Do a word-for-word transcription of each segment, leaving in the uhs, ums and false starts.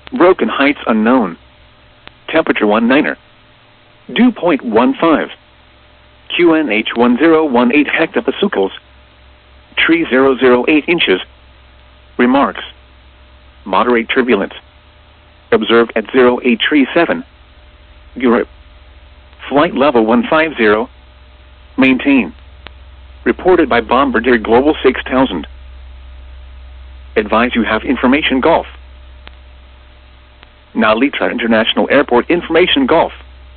Broken heights unknown. Temperature one niner. Dew point one five. Q N H one zero one eight hectopascals. Tree zero zero eight inches. Remarks. Moderate turbulence. Observed at zero eight three seven. Europe. Flight level one five zero. Maintain. Reported by Bombardier Global six thousand. Advise you have information Golf. Nalitra International Airport information Golf.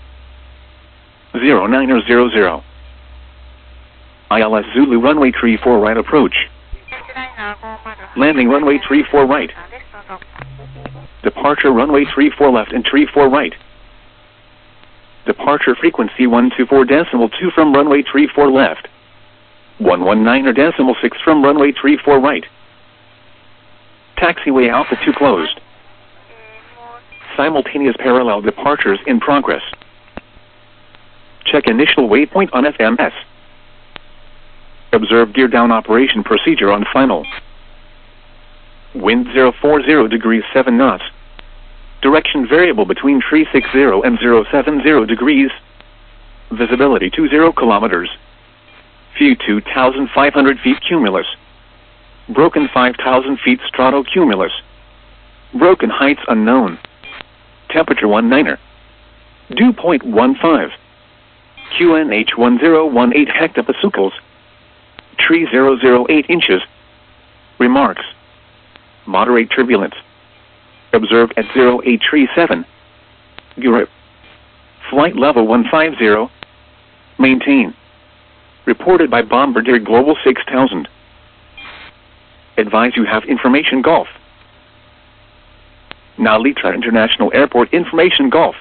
zero nine zero zero. I L S Zulu runway three four right approach. Landing runway three four right. Departure runway three four left and three four right. Departure frequency one two four decimal two from runway three four left. one one nine or decimal six from runway three four right. Taxiway Alpha two closed. Simultaneous parallel departures in progress. Check initial waypoint on F M S. Observe gear down operation procedure on final. Wind zero four zero degrees seven knots. Direction variable between three six zero and zero seven zero degrees. Visibility two zero kilometers. View two thousand five hundred feet cumulus. Broken five thousand feet stratocumulus. Broken heights unknown. Temperature one niner. Dew point one five. Q N H one zero one eight hectopascals. Tree zero zero eight inches. Remarks. Moderate turbulence. Observed at zero eight three seven. Europe. Flight level one five zero. Maintain. Reported by Bombardier Global six thousand. Advise you have information Golf. Nalitra International Airport information Golf.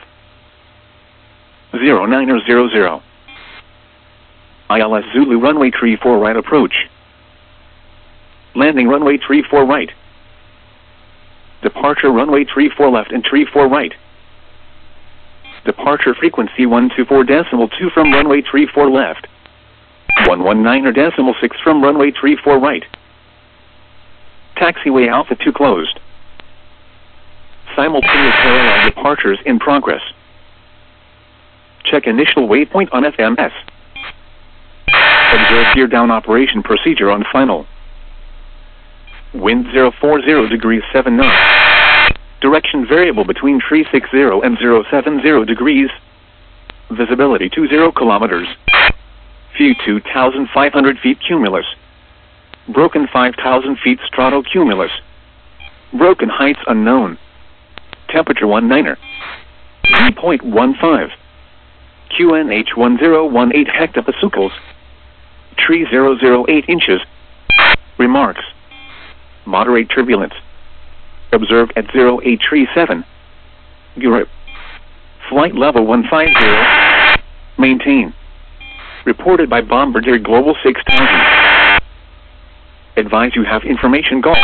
zero nine zero zero. I L S Zulu runway three four right approach. Landing runway three four right. Departure runway three four left and three four right. Departure frequency one two four decimal two from runway three four left. one one nine or decimal six from runway three four right. Taxiway Alpha two closed. Simultaneous parallel departures in progress. Check initial waypoint on F M S. Observe gear down operation procedure on final. Wind zero four zero degrees seven knots. Direction variable between three six zero and zero seven zero degrees. Visibility two zero kilometers. View two thousand five hundred feet cumulus. Broken five thousand feet stratocumulus. Broken heights unknown. Temperature one niner. Dew point one five. Q N H one zero one eight hectopascals. Tree zero zero eight inches. Remarks. Moderate turbulence. Observed at zero eight three seven. Europe. Flight level one five zero. Maintain. Reported by Bombardier Global six thousand. Advise you have information Golf.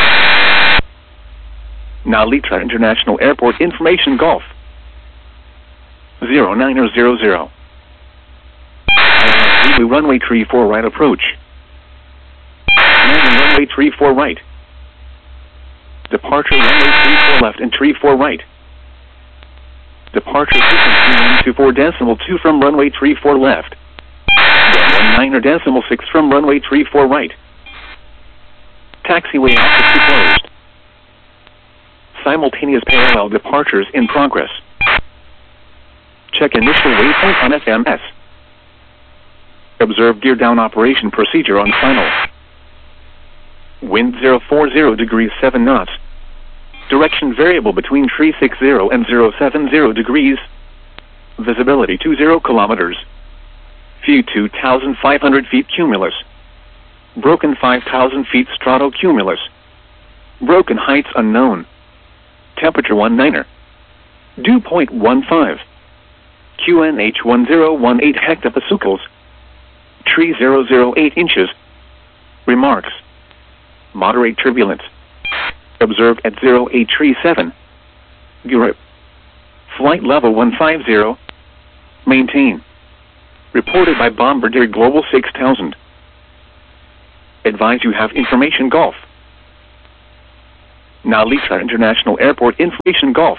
Nalitra International Airport information Golf. zero nine zero zero. I L S Zulu runway three four right approach. Landing runway three four right. Departure runway three four left and three four right. Departure frequency one two four decimal two from runway three four left. one one nine or decimal six from runway three four right. Taxiway Alpha two closed. Simultaneous parallel departures in progress. Check initial waypoint on F M S. Observe gear down operation procedure on final. Wind zero four zero degrees seven knots. Direction variable between three six zero and zero seven zero degrees. Visibility two zero kilometers. View two thousand five hundred feet cumulus. Broken five thousand feet stratocumulus. Broken heights unknown. Temperature one niner. Dew point one five. Q N H one zero one eight hectopascals. Tree zero zero eight inches. Remarks. Moderate turbulence. Observed at zero eight three seven. Europe. Flight level one five zero. Maintain. Reported by Bombardier Global six thousand. Advise you have information Golf. Nalita International Airport information Golf.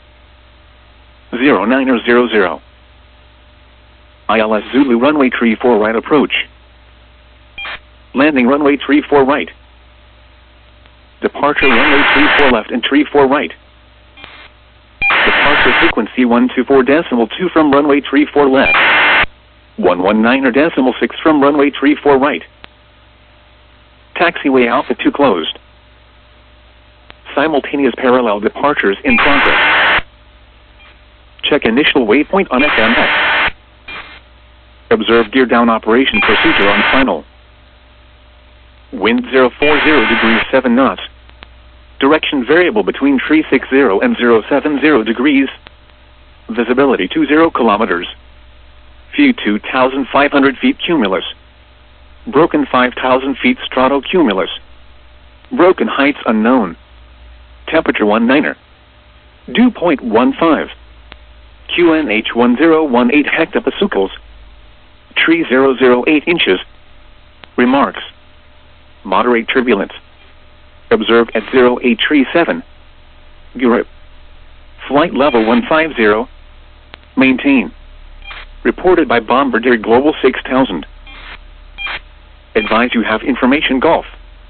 zero nine zero zero. I L S Zulu runway three four right approach. Landing runway three four right. Departure runway three four left and three four right. Departure frequency one two four decimal two from runway three four left. one one nine or decimal six from runway three four right. Taxiway Alpha two closed. Simultaneous parallel departures in progress. Check initial waypoint on F M S. Observe gear down operation procedure on final. Wind zero four zero degrees seven knots. Direction variable between three six zero and zero seven zero degrees. Visibility two zero kilometers. View two thousand five hundred feet cumulus. Broken five thousand feet stratocumulus. Broken heights unknown. Temperature one niner. Dew point one five. Q N H one zero one eight hectopascals. Tree zero zero eight inches. Remarks. Moderate turbulence. Observed at zero eight three seven. Europe. Flight level one five zero. Maintain. Reported by Bombardier Global six thousand. Advise you have information Golf.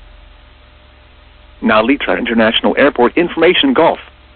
Nalita International Airport information Golf.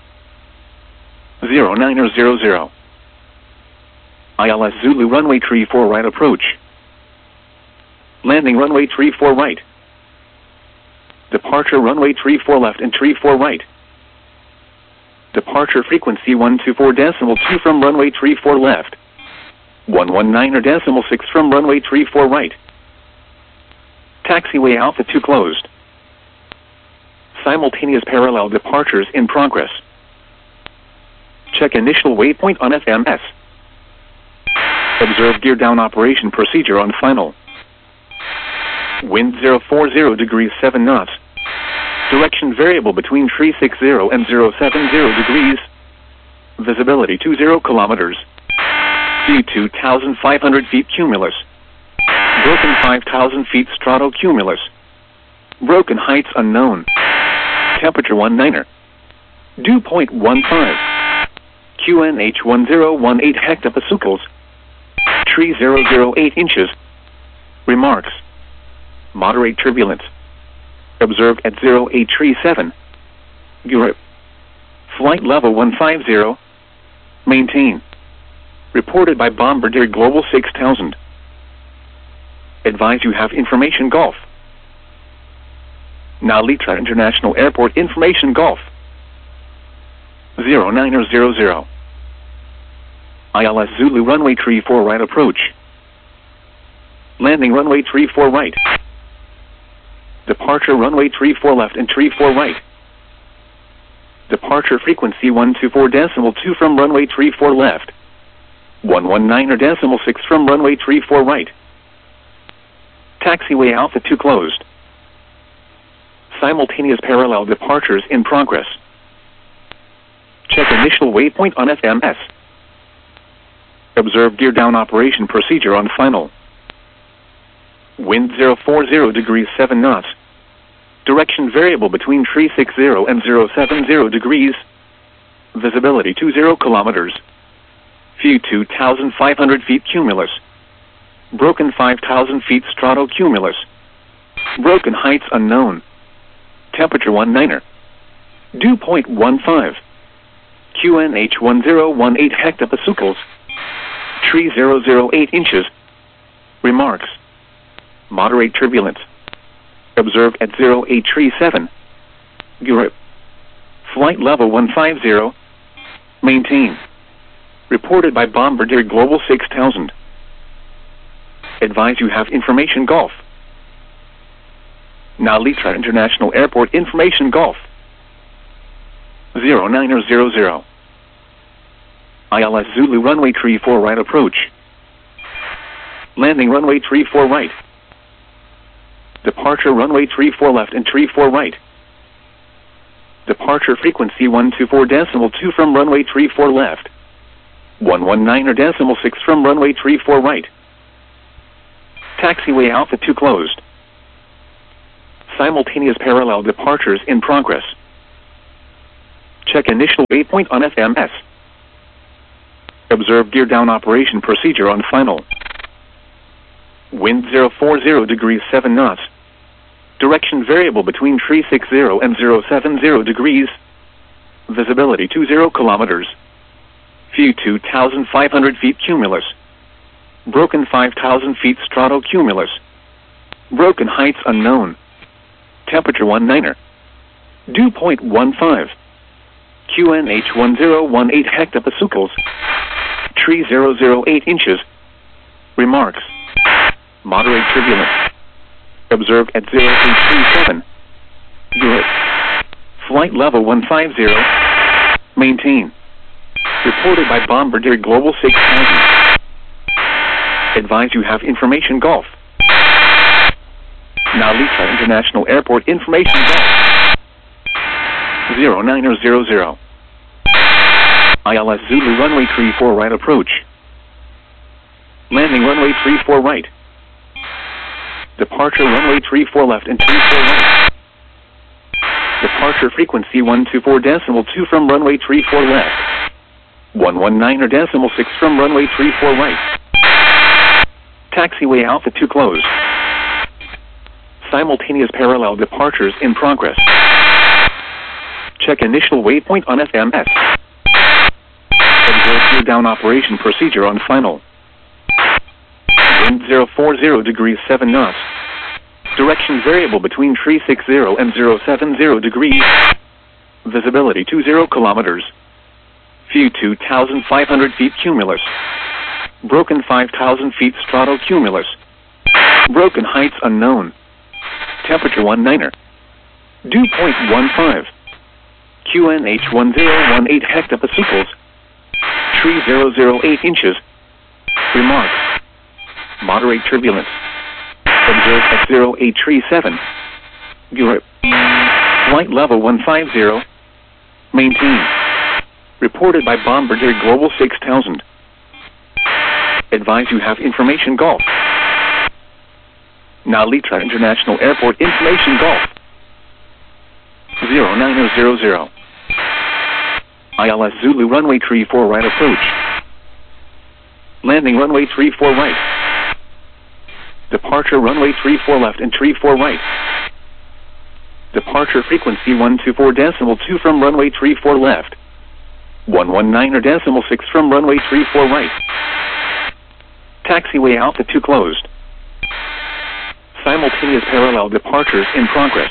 zero nine zero zero. I L S Zulu runway three four right approach. Landing runway three four right. Departure runway three four left and three four right. Departure frequency one two four decimal two from runway three four left. one one nine or decimal six from runway three four right. Taxiway Alpha two closed. Simultaneous parallel departures in progress. Check initial waypoint on F M S. Observe gear down operation procedure on final. Wind zero four zero degrees seven knots. Direction variable between three six zero and zero seven zero degrees. Visibility two zero kilometers. View two thousand five hundred feet cumulus. Broken five thousand feet stratocumulus. Broken heights unknown. Temperature one niner. Dew point one five. Q N H one zero one eight hectopascals. Tree zero zero eight inches. Remarks. Moderate turbulence. Observed at zero eight three seven. Europe. Flight level one five zero. Maintain. Reported by Bombardier Global six thousand. Advise you have information Golf. Nalita International Airport information Golf. zero nine zero zero. I L S Zulu runway three four right approach. Landing runway three four right. Departure runway three four left and three four right. Departure frequency one two four decimal two from runway three four left. one one nine or decimal six from runway three four right. Taxiway Alpha two closed. Simultaneous parallel departures in progress. Check initial waypoint on F M S. Observe gear down operation procedure on final. Wind zero four zero degrees seven knots. Direction variable between three six zero and zero seven zero degrees. Visibility two zero kilometers. View two thousand five hundred feet cumulus. Broken five thousand feet stratocumulus. Broken heights unknown. Temperature one niner. Dew point one five. Q N H one zero one eight hectopascals. Tree zero zero eight inches. Remarks. Moderate turbulence. Observed at zero eight three seven. Europe. Flight level one five zero. Maintain. Reported by Bombardier Global six thousand. Advise you have information Golf. Nalita International Airport information Golf. zero nine zero zero. I L S Zulu runway three four right approach. Landing runway three four right. Departure runway three four left and three four right. Departure frequency one two four decimal two from runway three four left. one one nine or decimal six from runway three four right. Taxiway Alpha two closed. Simultaneous parallel departures in progress. Check initial waypoint on F M S. Observe gear down operation procedure on final. Wind zero four zero degrees seven knots. Direction variable between three six zero and zero seven zero degrees. Visibility two zero kilometers. View two thousand five hundred feet cumulus. Broken five thousand feet stratocumulus. Broken heights unknown. Temperature one niner. Dew point one five. Q N H one zero one eight hectopascals. Tree zero zero eight inches. Remarks. Moderate turbulence. Observed at zero eight three seven. Europe. Flight level one five zero. Maintain. Reported by Bombardier Global six thousand. Advise you have information Golf. Nalita International Airport information Golf. zero nine zero zero. I L S Zulu runway three four right approach. Landing runway three four right. Departure runway three four left and three four right. Departure frequency one two four decimal two from runway three four left. one one nine or decimal six from runway three four right. Taxiway Alpha two closed. Simultaneous parallel departures in progress. Check initial waypoint on F M S. Observe gear down operation procedure on final. Wind zero four zero degrees seven knots. Direction variable between three six zero and zero seven zero degrees. Visibility two zero kilometers. View two thousand five hundred feet cumulus. Broken five thousand feet stratocumulus. Broken heights unknown. Temperature one niner. Dew point one five. Q N H one zero one eight hectopascals. Tree zero zero eight inches. Remarks. Moderate turbulence. Observed at zero eight three seven. Europe. Flight level one five zero. Maintain. Reported by Bombardier Global six thousand. Advise you have information Golf. Nalita International Airport information Golf. zero nine zero zero. I L S Zulu runway three four right approach. Landing runway three four right. Departure runway three four left and three four right. Departure frequency one two four decimal two from runway three four left. one one nine or decimal six from runway three four right. Taxiway Alpha two closed. Simultaneous parallel departures in progress.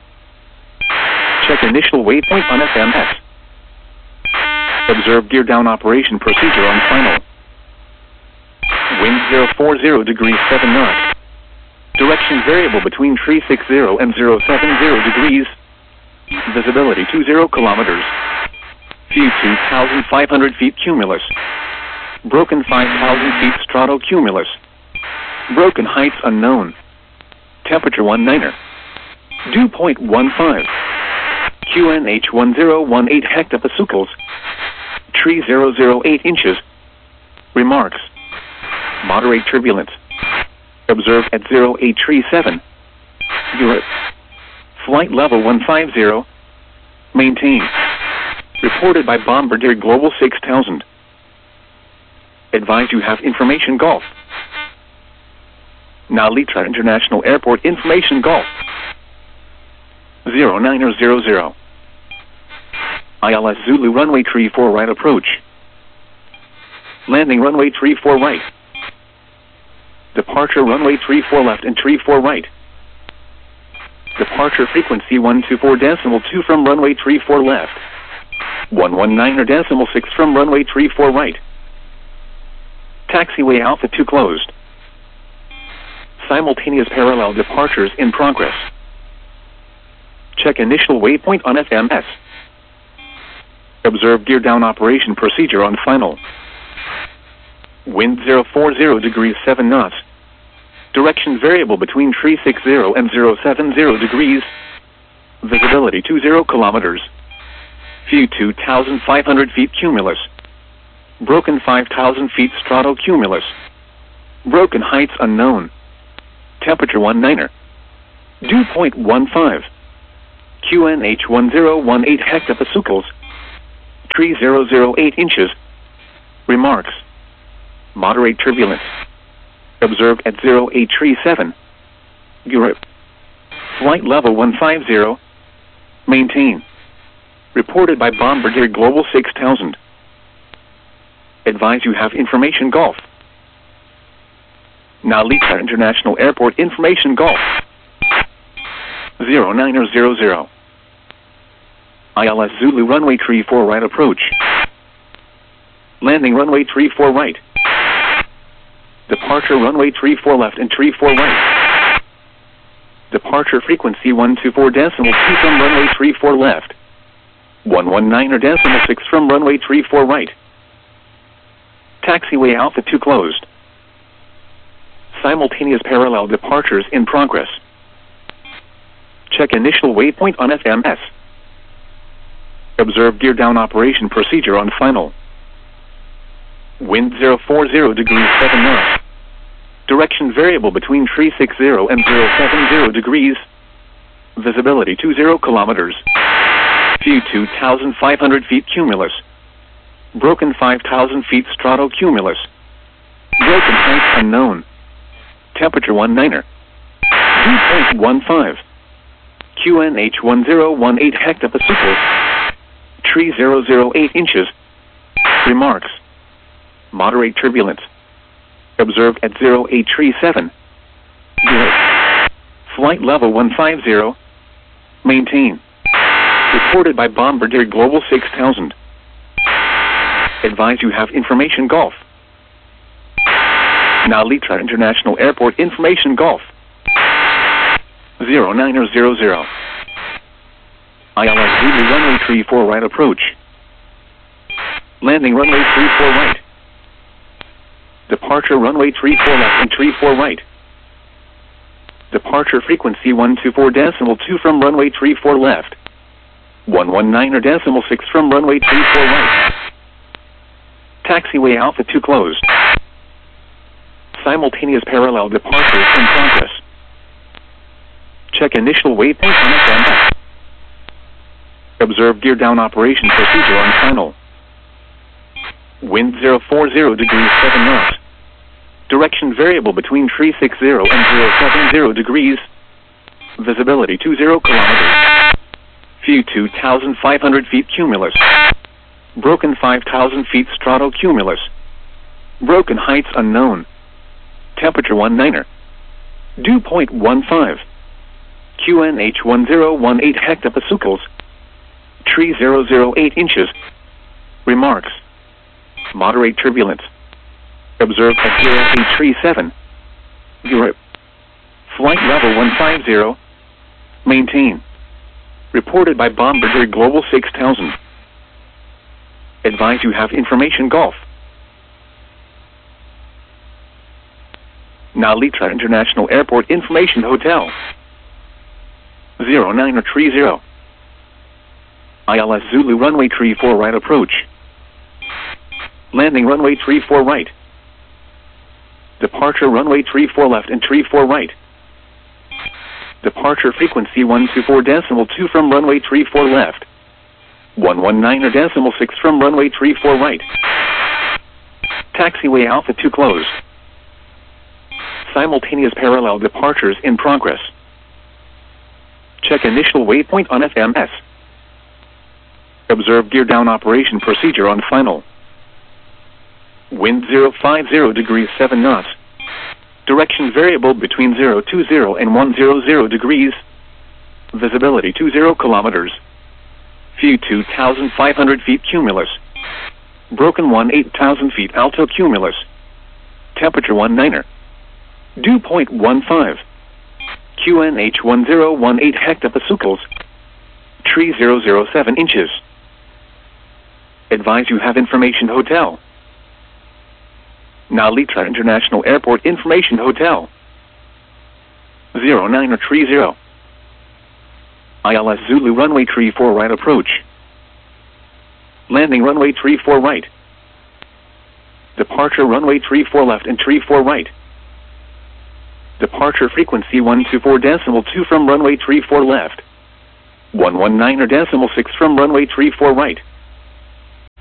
Check initial waypoint on F M S. Observe gear down operation procedure on final. Wind zero four zero degrees seven knots. Direction variable between three six zero and zero seven zero degrees. Visibility two zero kilometers. View two thousand five hundred feet cumulus. Broken five thousand feet stratocumulus. Broken heights unknown. Temperature one niner. Dew point one five. Q N H one zero one eight hectopascals. Tree zero zero eight inches. Remarks. Moderate turbulence. Observed at zero eight three seven. Europe. Flight level one five zero. Maintain. Reported by Bombardier Global six thousand. Advise you have information Golf. Nalita International Airport information Golf. zero nine zero zero. I L S Zulu runway three four right approach. Landing runway three four right. Departure runway three four left and three four right. Departure frequency one two four decimal two from runway three four left. one one nine or decimal six from runway three four right. Taxiway Alpha two closed. Simultaneous parallel departures in progress. Check initial waypoint on F M S. Observe gear down operation procedure on final. Wind zero four zero degrees seven knots. Direction variable between three six zero and zero seven zero degrees. Visibility two zero kilometers. View two thousand five hundred feet cumulus. Broken five thousand feet stratocumulus. Broken heights unknown. Temperature one niner. Dew point one five. Q N H one zero one eight hectopascals. three thousand eight inches. Remarks. Moderate turbulence. Observed at zero eight three seven. Europe. Flight level one fifty. Maintain. Reported by Bombardier Global six thousand. Advise you have information Golf. Narita International Airport information Golf. zero nine zero zero. I L S Zulu runway three four right approach. Landing runway three four right. Departure runway three four left and three four right. Departure frequency one two four decimal two from runway three four left. one one nine or decimal six from runway three four right. Taxiway Alpha two closed. Simultaneous parallel departures in progress. Check initial waypoint on F M S. Observe gear down operation procedure on final. Wind zero four zero degrees seven knots. Direction variable between three sixty and zero seven zero degrees. Visibility two zero kilometers. View two thousand five hundred feet cumulus. Broken five thousand feet stratocumulus. Broken height unknown. Temperature one niner. Dew point one five. Q N H one zero one eight hectopascals. three thousand eight inches. Remarks. Moderate turbulence. Observed at zero eight three seven. Europe. Flight level one fifty. Maintain. Reported by Bombardier Global six thousand. Advise you have information Golf. Narita International Airport information Golf. zero nine zero zero. I L S Zulu runway three four right approach. Landing runway three four right. Departure runway three four left and three four right. Departure frequency one two four decimal two from runway three four left. one one nine or decimal six from runway three four right. Taxiway Alpha two closed. Simultaneous parallel departures in progress. Check initial waypoint on F M S. Observe gear down operation procedure on final. Wind zero four zero degrees seven knots. Direction variable between three sixty and zero seven zero degrees. Visibility two zero kilometers. View two thousand five hundred feet cumulus. Broken five thousand feet stratocumulus. Broken heights unknown. Temperature one niner. Dew point one five. Q N H one zero one eight hectopascals. three thousand eight inches. Remarks. Moderate turbulence. Observed at zero eight three seven. Europe. Flight level one fifty. Maintain. Reported by Bombardier Global six thousand. Advise you have information Golf. Narita International Airport information Hotel. zero nine three zero. I L S Zulu runway three four right approach. Landing runway three four right. Departure runway three four left and three four right. Departure frequency one two four decimal two from runway three four left. one one nine or decimal six from runway three four right. Taxiway Alpha two closed. Simultaneous parallel departures in progress. Check initial waypoint on F M S. Observe gear down operation procedure on final. Wind zero five zero degrees seven knots. Direction variable between zero two zero and one hundred degrees. Visibility two zero kilometers. View two thousand five hundred feet cumulus. Broken one eight thousand feet alto cumulus. Temperature one niner. Dew point one five. Q N H one zero one eight hectopascals. three thousand seven inches. Advise you have information Hotel. Narita International Airport information Hotel. zero nine three zero. I L S Zulu runway three four right approach. Landing runway three four right. Departure runway three four left and three four right. Departure frequency one two four decimal two from runway three four left. one one nine or decimal six from runway three four right.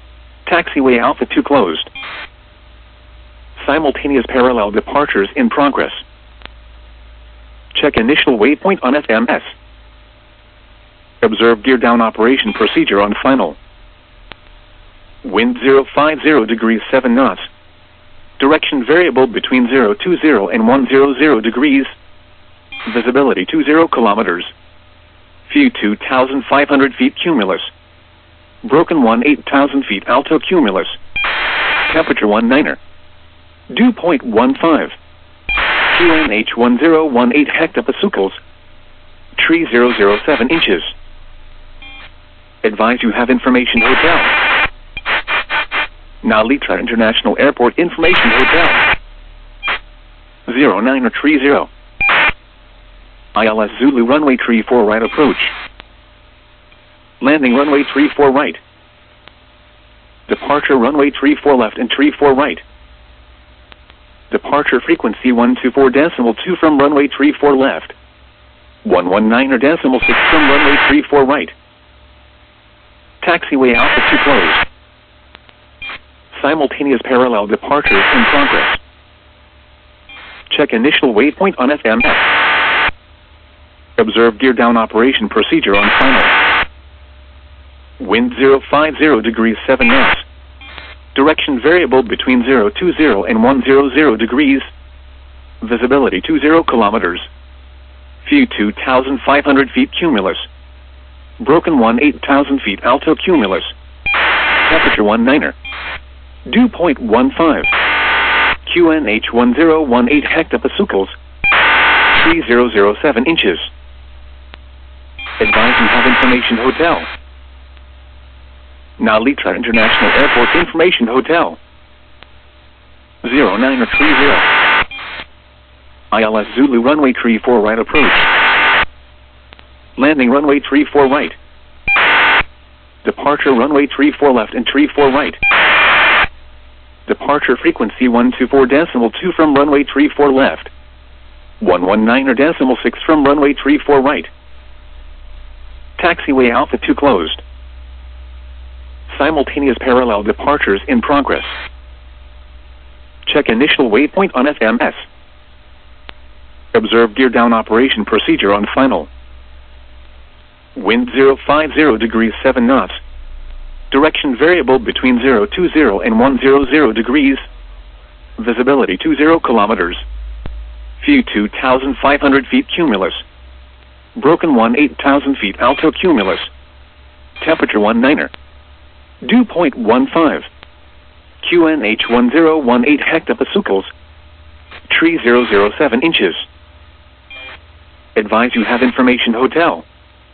Taxiway Alpha two closed. Simultaneous parallel departures in progress. Check initial waypoint on F M S. Observe gear down operation procedure on final. Wind zero five zero degrees seven knots. Direction variable between zero two zero and one hundred degrees. Visibility two zero kilometers. View two thousand five hundred feet cumulus. Broken one eight thousand feet alto cumulus. Temperature one niner. Dew point one five. Q N H one zero one eight hectopascals. Tree zero zero seven inches. Advise you have information hotel. Nalitra International Airport Information Hotel. zero nine or tree zero. I L S Zulu runway tree four right approach. Landing runway tree four right. Departure runway tree four left and tree four right. Departure frequency one two four decimal two from runway tree four left. one one nine or decimal six from runway tree four right. Taxiway Alpha two closed. Simultaneous parallel departures in progress. Check initial waypoint on F M S. Observe gear down operation procedure on final. Wind zero five zero degrees seven knots. Direction variable between zero two zero and one hundred degrees. Visibility two zero kilometers. View two thousand five hundred feet cumulus. Broken one eight thousand feet alto cumulus. Temperature one niner. Dew point one five. Q N H one zero one eight hectopascals. Tree zero zero seven inches. Advise you have information hotel. Nalitra International Airport Information Hotel. zero nine or tree zero. I L S Zulu runway tree four right approach. Landing runway tree four right. Departure runway tree four left and tree four right. Departure frequency one two four decimal two from runway tree four left. one one nine or decimal six from runway tree four right. Taxiway Alpha two closed. Simultaneous parallel departures in progress. Check initial waypoint on F M S. Observe gear down operation procedure on final. Wind zero five zero degrees seven knots. Direction variable between zero two zero and one hundred degrees. Visibility two zero kilometers. View two thousand five hundred feet cumulus. Broken one eight thousand feet alto cumulus. Temperature one niner. Dew point one five. Q N H one zero one eight hectopascals. Tree zero zero seven inches. Advise you have information hotel.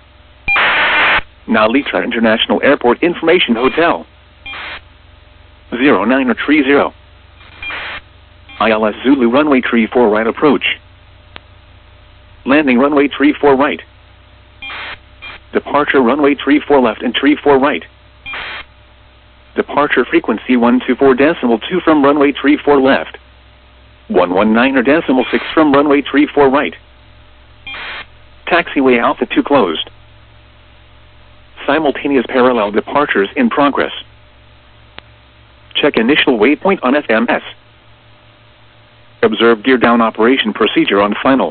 Nalitra International Airport Information Hotel. zero nine or tree zero. I L S Zulu runway tree four right approach. Landing runway tree four right. Departure runway tree four left and tree four right. Departure frequency one two four decimal two from runway tree four left. one one nine or decimal six from runway tree four right. Taxiway Alpha two closed. Simultaneous parallel departures in progress. Check initial waypoint on F M S. Observe gear down operation procedure on final.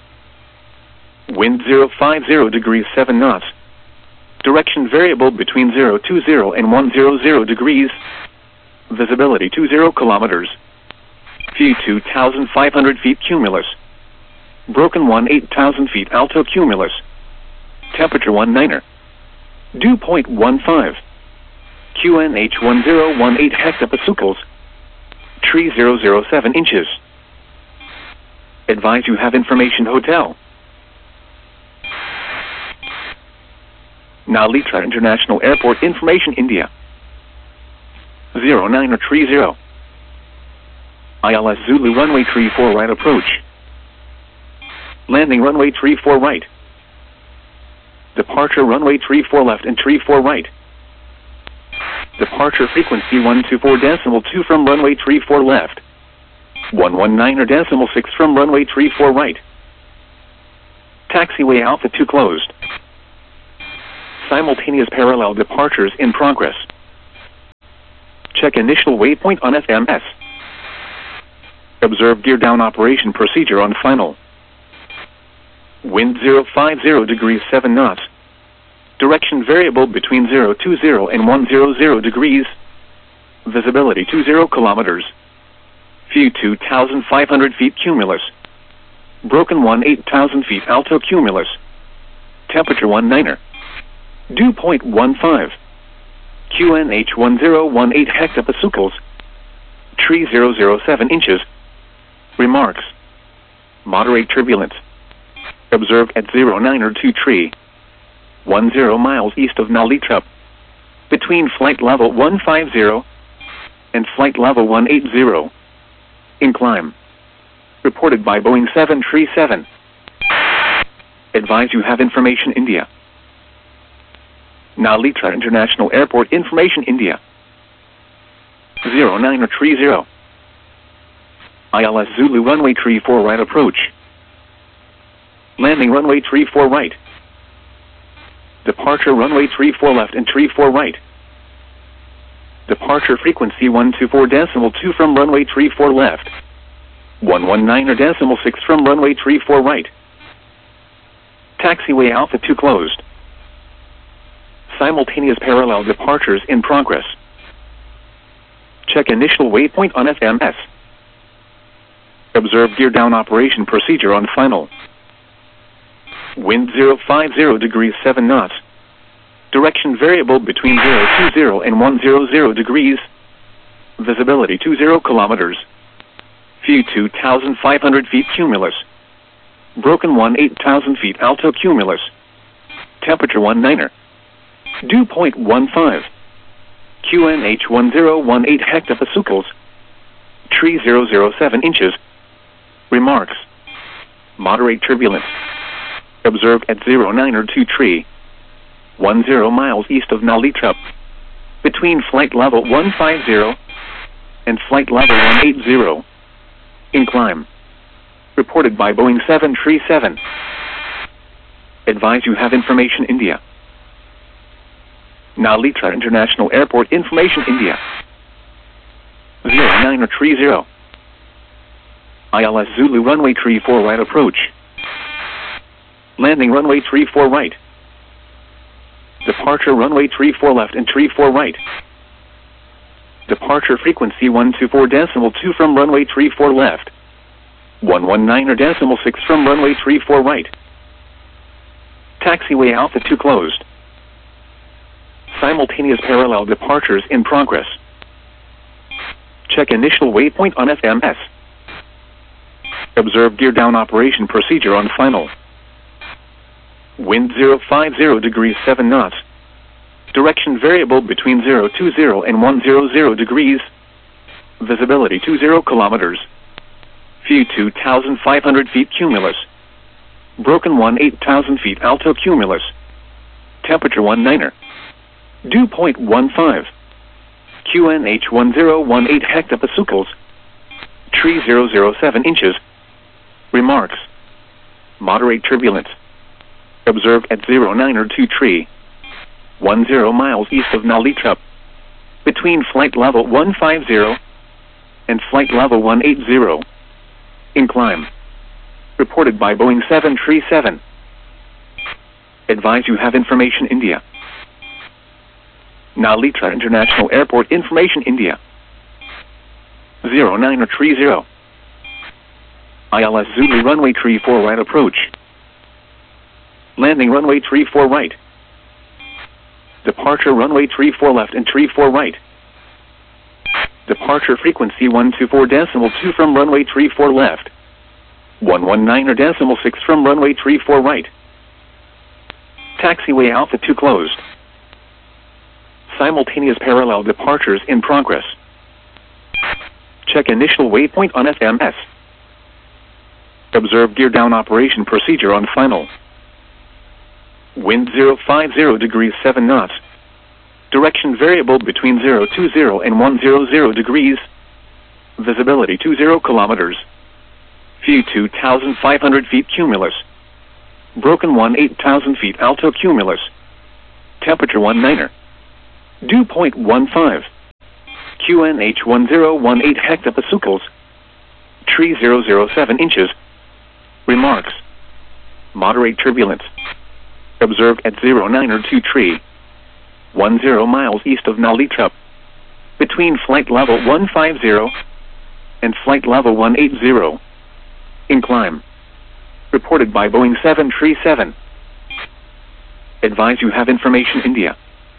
Wind zero five zero degrees seven knots. Direction variable between zero two zero and one hundred degrees. Visibility two zero kilometers. View two thousand five hundred feet cumulus. Broken one eight thousand feet alto cumulus. Temperature one niner. Dew point one five. Q N H one zero one eight hectopascals. Tree zero zero seven inches. Advise you have information hotel. Nalitra International Airport Information India. zero nine or tree zero. I L S Zulu runway tree four right approach. Landing runway tree four right. Departure runway tree four left and tree four right. Departure frequency one two four decimal two from runway tree four left. one one nine or decimal six from runway tree four right. Taxiway Alpha two closed. Simultaneous parallel departures in progress. Check initial waypoint on F M S. Observe gear down operation procedure on final. Wind zero five zero degrees seven knots. Direction variable between zero two zero and one hundred degrees. Visibility two zero kilometers. View two thousand five hundred feet cumulus. Broken one eight thousand feet alto cumulus. Temperature one niner. Dew point one five. Q N H one zero one eight hectopascals. Tree zero zero seven inches. Remarks. Moderate turbulence. Observed at zero nine or two tree. one zero miles east of Nalitra. Between flight level one five zero and flight level one eight zero. Incline. Reported by Boeing seven three seven. Advise you have information India. Nalitra International Airport information India. zero nine or three zero. I L S Zulu runway three four right approach. Landing runway three four right. Departure runway three four left and three four right. Departure frequency one two four decimal two from runway three four left. one one nine or decimal six from runway three four right. Taxiway Alpha two closed. Simultaneous parallel departures in progress. Check initial waypoint on F M S. Observe gear down operation procedure on final. Wind zero five zero degrees seven knots. Direction variable between zero two zero and one hundred degrees. Visibility two zero kilometers. View two thousand five hundred feet cumulus. Broken one eight thousand feet alto cumulus. Temperature one niner. Dew point one five. Q N H one zero one eight hectopascals. Tree zero zero seven inches. Remarks. Moderate turbulence. Observed at zero nine or two tree. one zero miles east of Nalitra. Between flight level one five zero and flight level one eight zero. Incline. Reported by Boeing seven three seven. Advise you have information India. Nalitra International Airport information India. zero nine or three zero. I L S Zulu runway three four right approach. Landing runway three four right. Departure runway three four left and three four right. Departure frequency one two four decimal two from runway three four left. one one nine or decimal six from runway three four right. Taxiway Alpha two closed. Simultaneous parallel departures in progress. Check initial waypoint on F M S. Observe gear down operation procedure on final. Wind zero five zero degrees seven knots. Direction variable between zero two zero and one hundred degrees. Visibility two zero kilometers. View two thousand five hundred feet cumulus. Broken one eight thousand feet alto cumulus. Temperature one niner. Dew point one five. Q N H one zero one eight hectopascals. Tree zero zero seven inches. Remarks. Moderate turbulence. Observed at zero nine or two tree. one zero miles east of Nalitra. Between flight level one five zero and flight level one eight zero. Incline. Reported by Boeing seven three seven. Advise you have information India. Nalitra International Airport information India. zero nine or three zero. I L S Zulu runway three four right approach. Landing runway three four right. Departure runway three four left and three four right. Departure frequency one two four decimal two from runway three four left. one one nine or decimal six from runway three four right. Taxiway Alpha two closed. Simultaneous parallel departures in progress. Check initial waypoint on F M S. Observe gear down operation procedure on final. Wind zero five zero degrees seven knots. Direction variable between zero two zero and one hundred degrees. Visibility two zero kilometers. View two thousand five hundred feet cumulus. Broken one eight thousand feet alto cumulus. Temperature one niner. Dew point one five. Q N H one zero one eight hectopascals. Tree zero zero seven inches. Remarks. Moderate turbulence. Observed at zero nine or two tree. one zero miles east of Nalita. Between flight level one five zero and flight level one eight zero. In climb. Reported by Boeing seven three seven. Advise you have information India.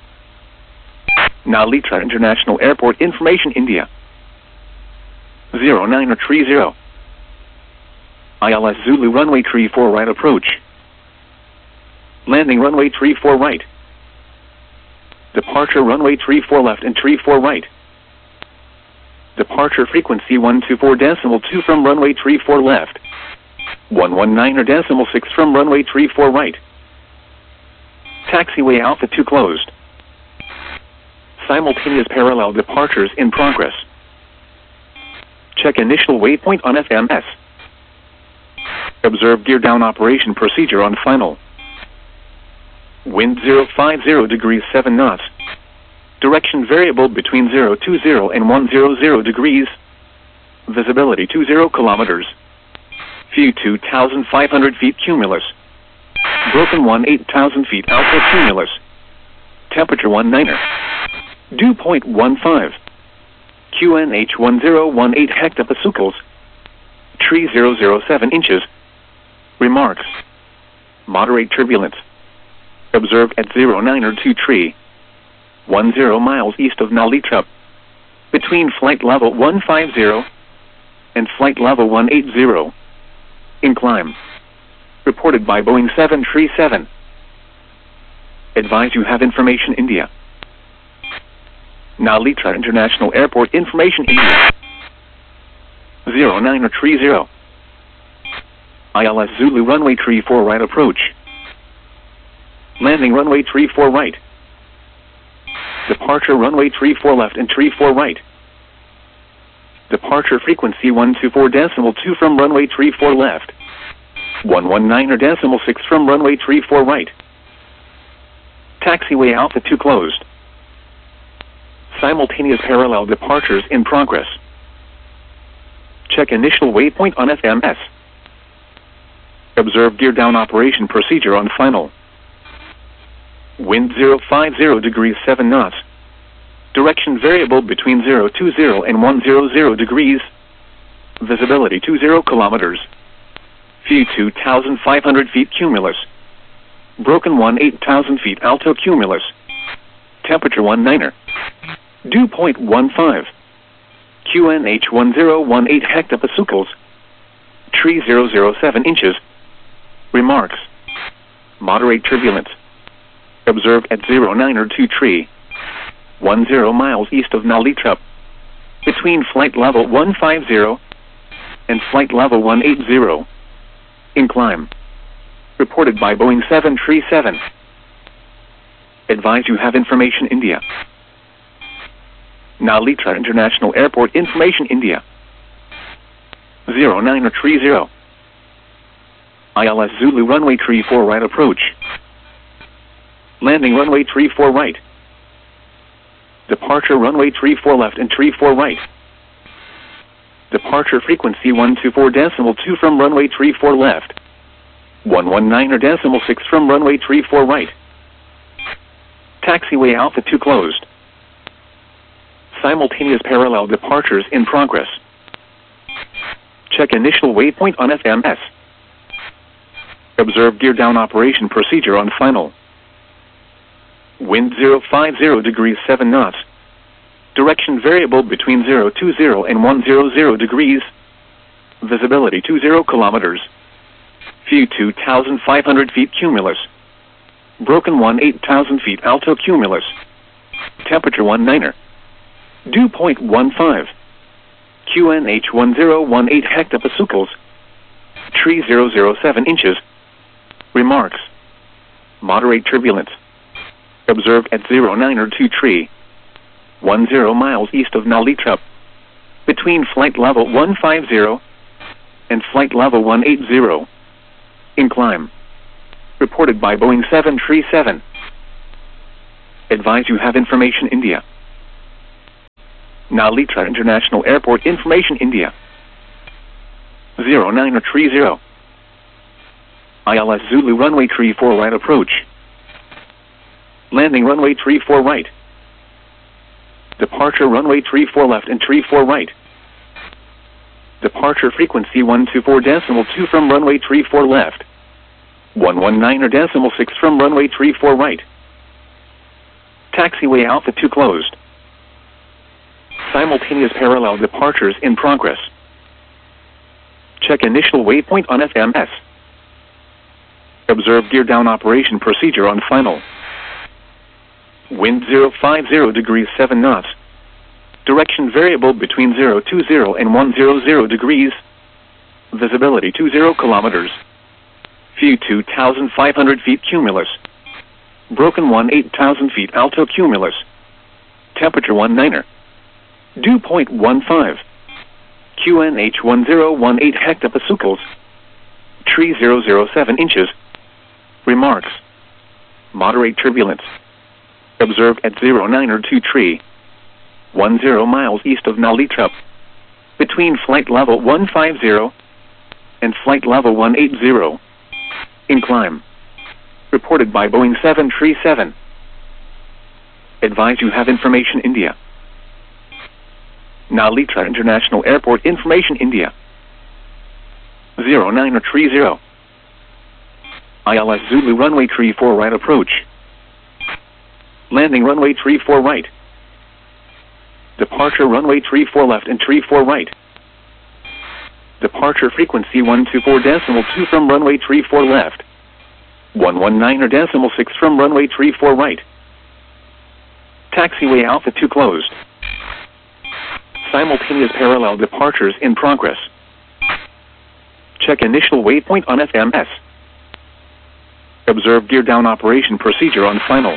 Nalita International Airport information India. zero nine or three zero. I L S Zulu runway three four right approach. Landing runway three four right. Departure runway three four left and three four right. Departure frequency one two four decimal two from runway three four left. one one nine or decimal six from runway three four right. Taxiway Alpha two closed. Simultaneous parallel departures in progress. Check initial waypoint on F M S. Observe gear down operation procedure on final. Wind zero five zero degrees seven knots. Direction variable between zero two zero and one hundred degrees. Visibility two zero kilometers. View two thousand five hundred feet cumulus. Broken one eight thousand feet alpha cumulus. Temperature one niner. Dew point one five. Q N H one zero one eight hectopascals. Tree zero zero seven inches. Remarks. Moderate turbulence. Observed at zero nine or two tree. one zero miles east of Nalita. Between flight level one five zero and flight level one eight zero. In climb. Reported by Boeing seven three seven. Advise you have information India. Nalita International Airport information India. zero nine or three zero. I L S Zulu runway three four right approach. Landing runway three four right. Departure runway three four left and three four right. Departure frequency one two four decimal two from runway three four left. one one nine or decimal six from runway three four right. Taxiway Alpha two closed. Simultaneous parallel departures in progress. Check initial waypoint on F M S. Observe gear down operation procedure on final. Wind zero five zero degrees seven knots. Direction variable between zero two zero and one hundred degrees. Visibility two zero kilometers. View two thousand five hundred feet cumulus. Broken one eight thousand feet alto cumulus. Temperature one niner. Dew point one five. Q N H one zero one eight hectopascals. Tree zero zero seven inches. Remarks. Moderate turbulence. Observed at zero nine or two tree. one zero miles east of Nalita. Between flight level one five zero and flight level one eight zero. In climb. Reported by Boeing seven three seven. Advise you have information India. Nalita International Airport information India. zero nine or three zero. I L S Zulu runway three four right approach. Landing runway three four right. Departure runway three four left and three four right. Departure frequency one two four decimal two from runway three four left. one one nine or decimal six from runway three four right. Taxiway Alpha two closed. Simultaneous parallel departures in progress. Check initial waypoint on F M S. Observe gear down operation procedure on final. Wind zero five zero degrees seven knots. Direction variable between zero two zero and one hundred degrees. Visibility two zero kilometers. View two thousand five hundred feet cumulus. Broken one eight thousand feet alto cumulus. Temperature one niner. Dew point one five. Q N H one zero one eight hectopascals. Tree zero zero seven inches. Remarks. Moderate turbulence. Observed at zero nine or two tree. one zero miles east of Nalita. Between flight level one five zero and flight level one eight zero. In climb. Reported by Boeing seven three seven. Advise you have information India. Nalitra International Airport information India. zero nine three zero. I L S Zulu runway three four right approach. Landing runway three four right. Departure runway three four left and three four right. Departure frequency one two four decimal two from runway three four left. one one nine decimal six from runway three four right. Taxiway Alpha two closed. Simultaneous parallel departures in progress. Check initial waypoint on F M S. Observe gear down operation procedure on final. Wind zero five zero degrees seven knots. Direction variable between zero two zero and one hundred degrees. Visibility two zero kilometers. View two thousand five hundred feet cumulus. Broken one eight thousand feet alto cumulus. Temperature one niner. Dew point one five. Q N H one zero one eight hectopascals. Tree zero zero seven inches. Remarks. Moderate turbulence. Observed at zero nine two tree. one zero miles east of Nalitra. Between flight level one five zero and flight level one eight zero. In climb. Reported by Boeing seven three seven. Advise you have information India. Nalitra International Airport information India. zero nine three zero. I L S Zulu runway three four right approach. Landing runway three four right. Departure runway three four left and three four right. Departure frequency one two four decimal two from runway three four left. one one nine decimal six from runway three four right. Taxiway Alpha two closed. Simultaneous parallel departures in progress. Check initial waypoint on F M S. Observe gear down operation procedure on final.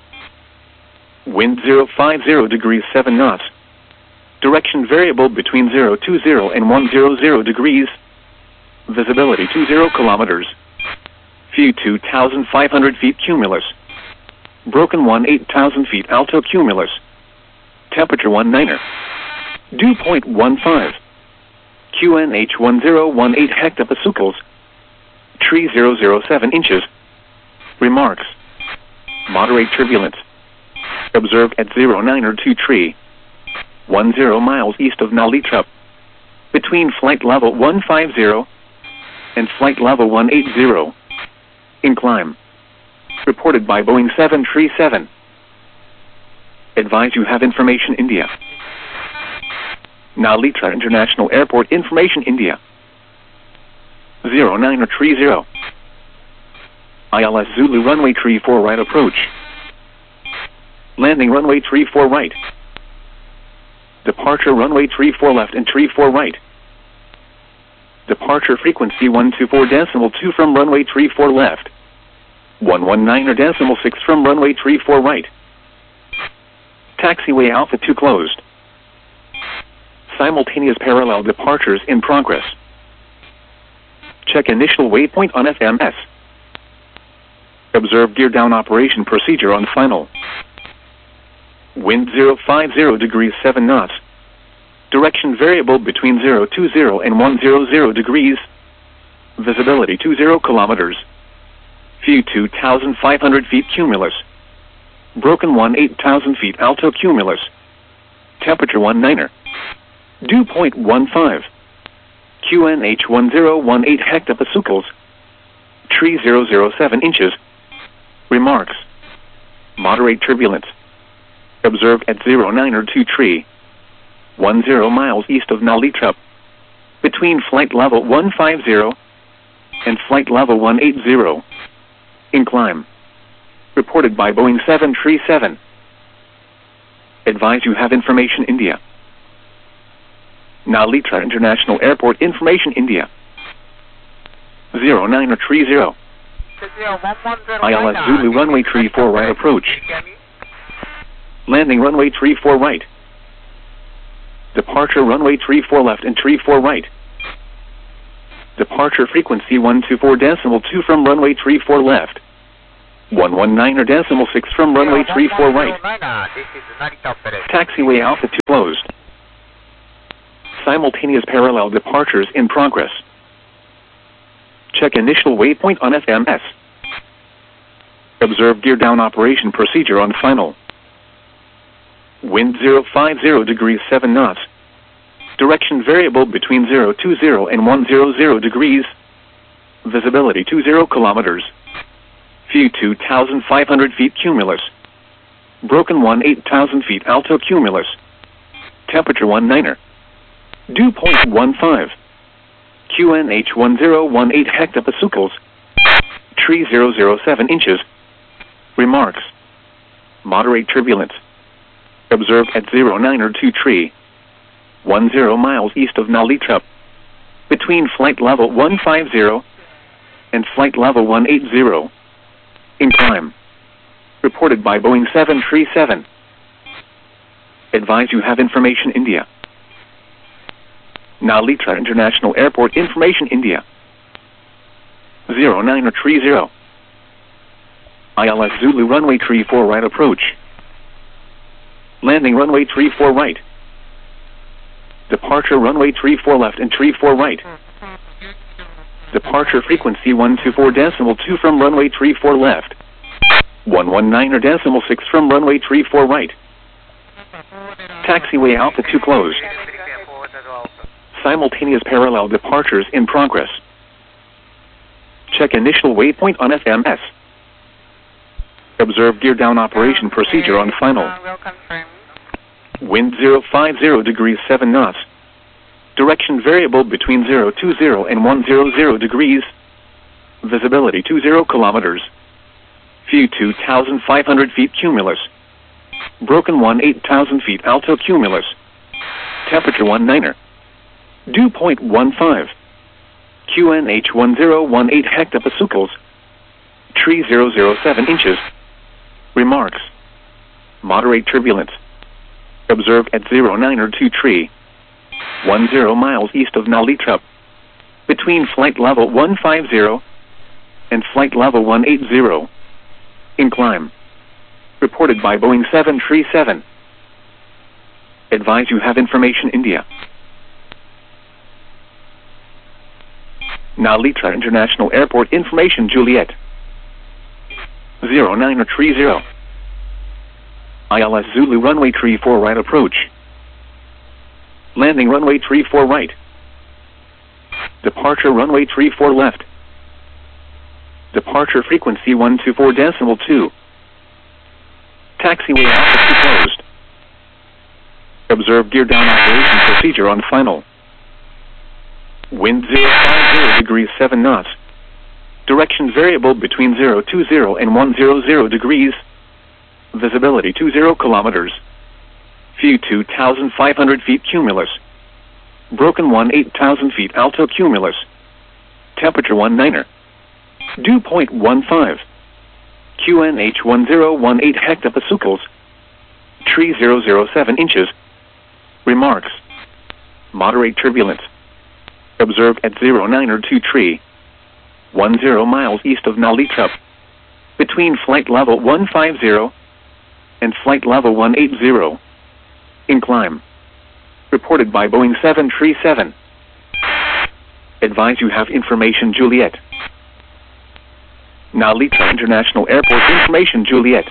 Wind zero five zero degrees seven knots. Direction variable between zero two zero and one hundred degrees. Visibility two zero kilometers. View two thousand five hundred feet cumulus. Broken one eight thousand feet alto cumulus. Temperature one niner. Dew point one five. Q N H one zero one eight hectopascals. Tree zero zero seven inches. Remarks. Moderate turbulence. Observed at zero nine two tree. one zero miles east of Nalitra. Between flight level one five zero and flight level one eight zero. In climb. Reported by Boeing seven three seven. Advise you have information India. Nalitra International Airport information India. zero nine three zero. I L S Zulu runway three four right approach. Landing runway three four right. Departure runway three four left and three four right. Departure frequency one two four decimal two from runway three four left. one one nine decimal six from runway three four right. Taxiway Alpha two closed. Simultaneous parallel departures in progress. Check initial waypoint on F M S. Observe gear down operation procedure on final. Wind zero five zero degrees seven knots. Direction variable between zero two zero and one hundred degrees. Visibility two zero kilometers. View two thousand five hundred feet cumulus. Broken one eight thousand feet alto cumulus. Temperature one niner. Dew point one five. Q N H one zero one eight hectopascals. Tree zero zero seven inches. Remarks. Moderate turbulence. Observed at zero nine two tree. one zero miles east of Nalitra. Between flight level one five zero and flight level one eight zero. In climb. Reported by Boeing seven three seven. Advise you have information India. Nalitra International Airport information India. zero nine three zero. I L S Zulu runway three four right approach. Landing runway three four right. Departure runway three four left and three four right. Departure frequency one two four decimal two from runway three four left. one one nine decimal six from runway three four right. Taxiway Alpha two closed. Simultaneous parallel departures in progress. Check initial waypoint on F M S. Observe gear down operation procedure on final. Wind zero five zero degrees seven knots. Direction variable between zero two zero and one hundred degrees. Visibility two zero kilometers. View two thousand five hundred feet cumulus. Broken one eight thousand feet alto cumulus. Temperature one niner. Dew point one five. Q N H one zero one eight hectopascals. Tree zero zero seven inches. Remarks. Moderate turbulence. Observed at zero niner two tree. one zero miles east of Nalita. Between flight level one fifty and flight level one eighty. In climb. Reported by Boeing seven three seven. Advise you have information India. Nalita International Airport information India. zero niner three zero. I L S Zulu runway three four right approach. Landing runway three four right. Departure runway three four left and three four right. Departure frequency one two four decimal two from runway three four left. one one nine or decimal six from runway three four right. Taxiway Alpha two closed. Simultaneous parallel departures in progress. Check initial waypoint on F M S. Observe gear down operation procedure on final. Wind zero five zero degrees seven knots. Direction variable between zero two zero and one hundred degrees. Visibility two zero kilometers. View two thousand five hundred feet cumulus. Broken one eight thousand feet alto cumulus. Temperature one niner. Dew point one five. Q N H one zero one eight hectopascals. Tree zero zero seven inches. Remarks. Moderate turbulence. Observed at zero niner two tree. one zero miles east of Nalita. Between flight level one fifty and flight level one eighty. In climb. Reported by Boeing seven three seven. Advise you have information India. Nalita International Airport information Juliet. zero niner three zero. I L S Zulu runway three four right approach. Landing runway three four right. Departure runway three four left. Departure frequency one two four decimal two. Taxiway Alpha two closed. Observe gear down operation procedure on final. Wind zero five zero degrees seven knots. Direction variable between zero two zero and one hundred degrees. Visibility two zero kilometers. View two thousand five hundred feet cumulus. Broken one eight thousand feet alto cumulus. Temperature one niner. Dew point one five. Q N H one zero one eight hectopascals. Tree zero zero seven inches. Remarks. Moderate turbulence. Observed at zero niner two tree. one zero miles east of Nalita. Between flight level one fifty and flight level one eighty. In climb. Reported by Boeing seven three seven. Advise you have information Juliet. Nalita International Airport information Juliet.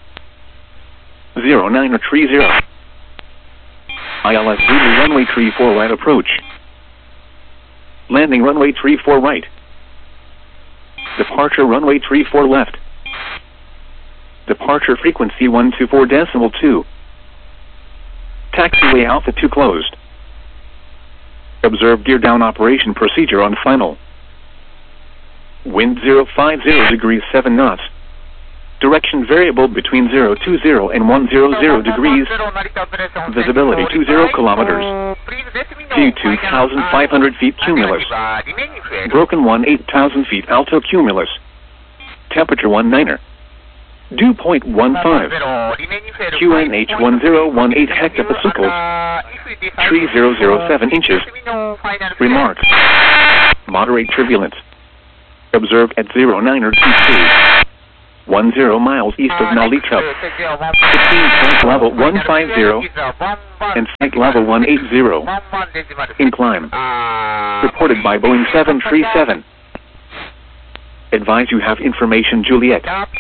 zero niner three zero. I L S Zulu runway three four right approach. Landing runway three four right. Departure runway three four left. Departure frequency one two four decimal two. Taxiway Alpha two closed. Observe gear down operation procedure on final. Wind zero five zero degrees seven knots. Direction variable between zero two zero and one hundred degrees. Visibility two zero kilometers. View two thousand five hundred feet cumulus. Broken one eight thousand feet alto cumulus. Temperature one niner. Dew point one five. Q N H one zero one eight hectopascals. Tree zero zero seven inches. Remarks. Moderate turbulence. Observed at zero niner two two. one zero miles east of Nalita. Between flight level one five zero and flight level one eight zero. Incline. Reported by Boeing seven three seven. Advise you have information Juliet.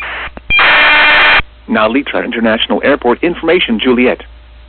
Nalita International Airport information Juliet.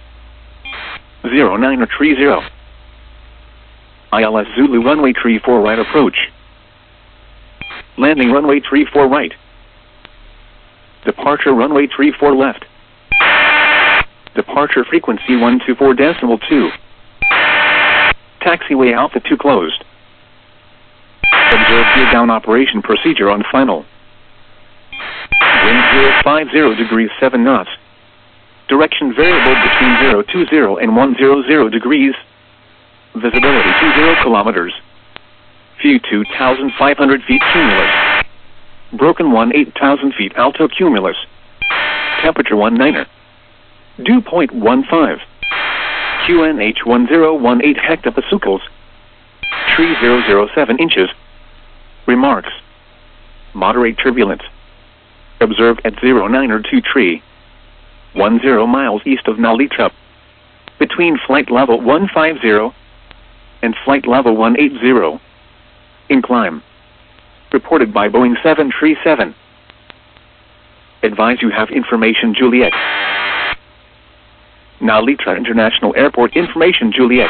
zero nine three zero. I L S Zulu runway three four right approach. Landing runway three four right. Departure runway three four left. Departure frequency one two four decimal two. Taxiway Alpha two closed. Observe gear down operation procedure on final. Wind zero five zero degrees seven knots. Direction variable between zero two zero and one hundred degrees. Visibility two zero kilometers. View two thousand five hundred feet cumulus. Broken one eight thousand feet alto cumulus. Temperature one niner. Dew point one five. Q N H one zero one eight hectopascals. Tree zero zero seven inches. Remarks. Moderate turbulence. Observed at zero nine two tree. one zero miles east of Nalita. Between flight level one five zero and flight level one eight zero. Incline. Reported by Boeing seven three seven. Advise you have information Juliet. Nalita International Airport information Juliet.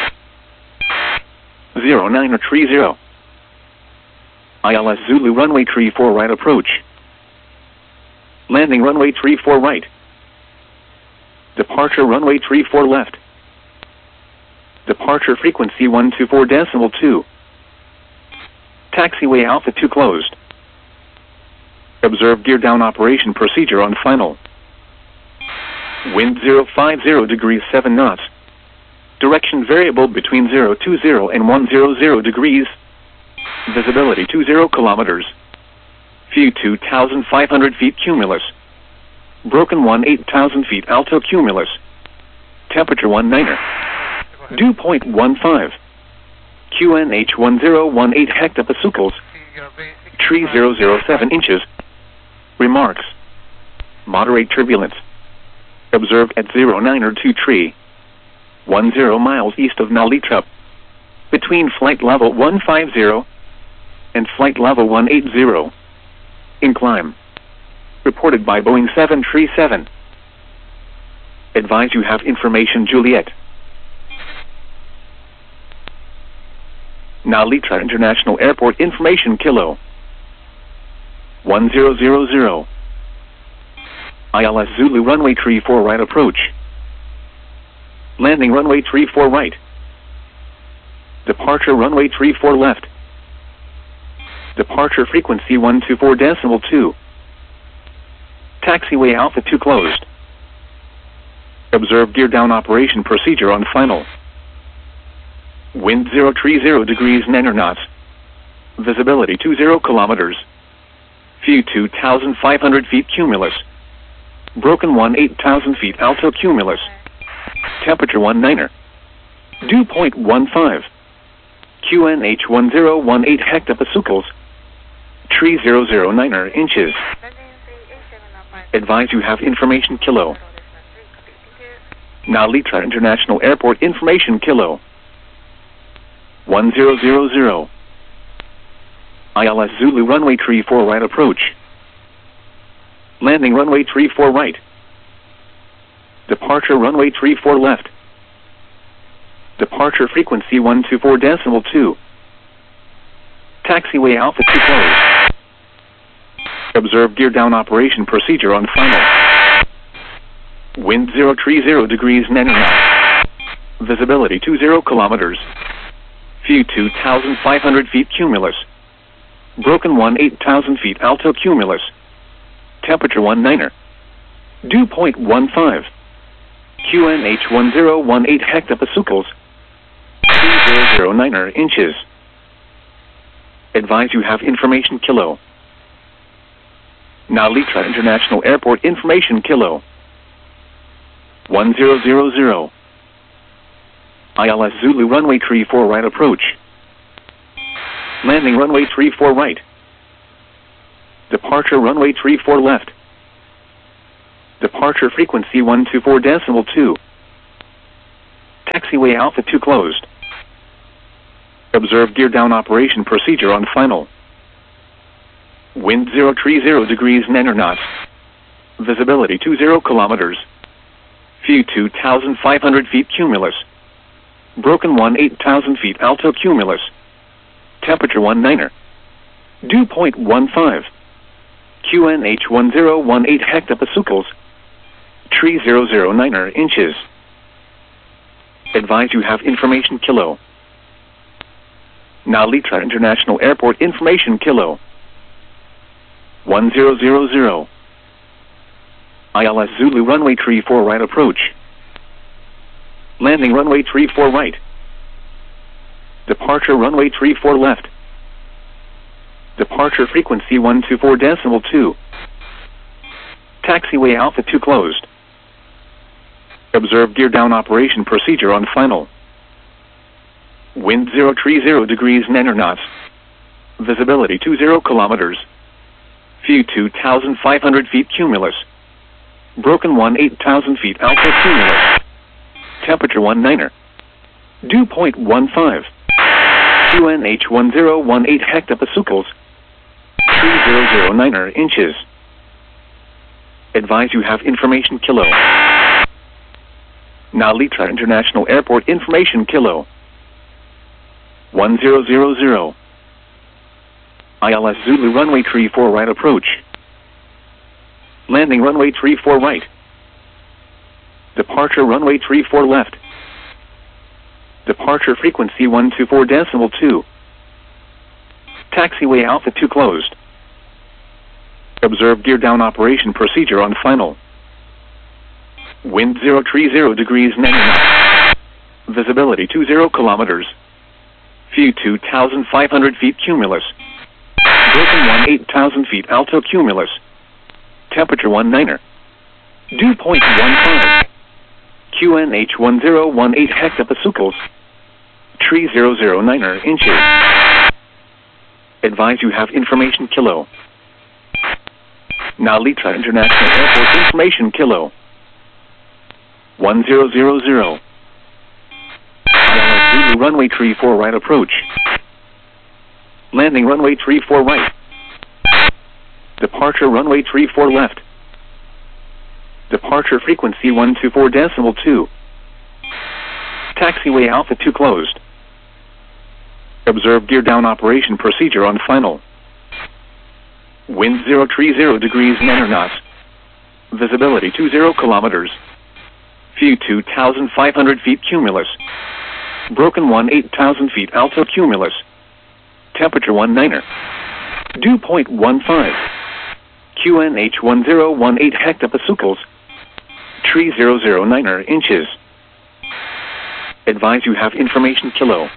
zero nine three zero. I L S Zulu runway three four right approach. Landing runway three four right. Departure runway three four left. Departure frequency one two four decimal two. Taxiway Alpha two closed. Observe gear down operation procedure on final. Wind zero five zero degrees seven knots. Direction variable between zero two zero and one hundred degrees. Visibility two zero kilometers. View two thousand five hundred feet cumulus. Broken one eight thousand feet alto cumulus. Temperature one niner. Dew point one five. Q N H one zero one eight hectopascals. Tree zero zero seven inches. Remarks. Moderate turbulence. Observed at zero nine two tree. one zero miles east of Nalita. Between flight level one five zero and flight level one eight zero. Incline. Reported by Boeing seven three seven. Advise you have information Juliet. Nalita International Airport information Kilo. one zero zero zero. I L S Zulu runway three four right approach. Landing runway three four right. Departure runway three four left. Departure frequency one two four decimal two. Taxiway Alpha two closed. Observe gear down operation procedure on final. Wind zero three zero degrees niner knots. Visibility two zero kilometers. View two thousand five hundred feet cumulus. Broken one eight thousand feet alto cumulus. Temperature one niner. Dew point one five. Q N H one zero one eight hectopascals. Tree zero zero niner inches. Advise you have information Kilo. Nalita International Airport information Kilo. one zero zero zero. I L S Zulu runway three four right approach. Landing runway three four right. Departure runway three four left. Departure frequency one two four decimal two. Taxiway Alpha two closed. Observe gear down operation procedure on final. Wind zero three zero degrees niner knots. Visibility two zero kilometers. View two thousand five hundred feet cumulus. Broken one eight thousand feet alto cumulus. Temperature one niner. Dew point one five. Q N H one zero one eight hectopascals. three zero zero niner inches. Advise you have information Kilo. Nalita International Airport information Kilo. one zero zero zero. I L S Zulu runway three four right approach. Landing runway three four right. Departure runway three four left. Departure frequency one two four decimal two. Taxiway Alpha two closed. Observe gear down operation procedure on final. Wind zero three zero degrees nine knots. Visibility two zero kilometers. View two thousand five hundred feet cumulus. Broken one eight thousand feet alto cumulus. Temperature one niner. Dew point one five. Q N H one zero one eight hectopascals. Tree zero zero niner inches. Advise you have information kilo. Nalitra International Airport information kilo. one zero zero zero. I L S Zulu runway three four right approach. Landing runway three four right. Departure runway three four left. Departure frequency one two four decimal two. Taxiway Alpha two closed. Observe gear down operation procedure on final. Wind zero three zero degrees nine knots. Visibility two zero kilometers. View two thousand five hundred feet cumulus. Broken one eight thousand feet alto cumulus. Temperature one niner. Dew point one five. Q N H one zero one eight hectopascals. three zero zero niner inches. Advise you have information kilo. Nalitra International Airport information kilo. one zero zero zero. I L S Zulu runway three four right approach. Landing runway three four right. Departure runway three four left. Departure frequency one two four decimal two. Taxiway Alpha two closed. Observe gear down operation procedure on final. Wind zero three zero degrees nine knots. Visibility two zero kilometers. View two thousand five hundred feet cumulus. Broken one eight thousand feet alto cumulus. Temperature one niner. Dew point one five. Q N H one zero one eight hectopascals. Tree zero zero niner inches. Advise you have information kilo. Nalitra International Airport information kilo. one zero zero zero. I L S Zulu runway three four right approach. Landing runway three four right. Departure runway three four left. Departure frequency one two four decimal two. Taxiway Alpha two closed. Observe gear down operation procedure on final. Wind zero three zero degrees nine knots. Visibility two zero kilometers. View two thousand five hundred feet cumulus. Broken one eight thousand feet alto cumulus. Temperature one niner. Dew point one five. Q N H one zero one eight hectopascals. Tree zero zero niner inches. Advise you have information kilo.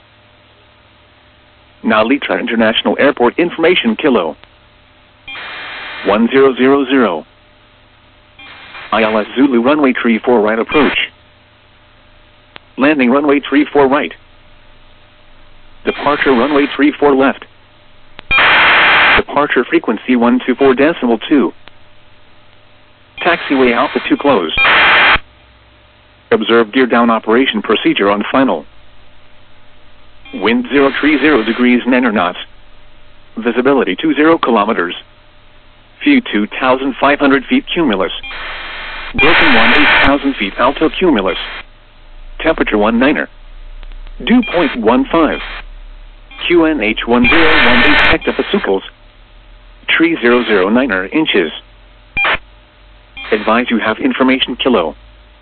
Nalitra International Airport information kilo. one zero zero zero. I L S Zulu runway three four right approach. Landing runway three four right. Departure runway three four left. Departure frequency one two four decimal two. Taxiway Alpha two closed. Observe gear down operation procedure on final. Wind zero three zero degrees nine knots. Visibility two zero kilometers. View two thousand five hundred feet cumulus. Broken one eight thousand feet alto cumulus. Temperature one niner. Dew point one five. Q N H one zero one eight hectopascals. Tree zero zero niner inches. Advise you have information kilo.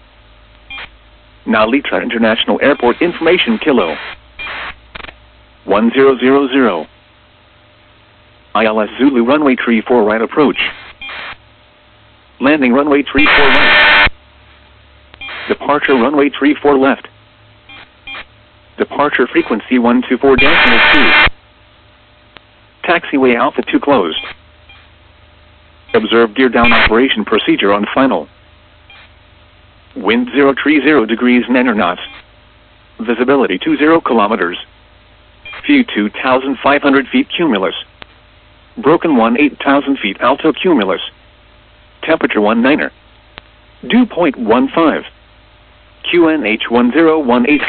Nalitra International Airport information kilo. one zero zero zero. I L S Zulu runway three four right approach. Landing runway three four right. Departure runway three four left. Departure frequency one two four decimal two. Taxiway Alpha two closed. Observe gear down operation procedure on final. Wind zero three zero degrees nine knots. Visibility two zero kilometers. View two thousand five hundred feet cumulus. Broken one eight thousand feet alto cumulus. Temperature one niner. Dew point one five. Q N H one zero one eight.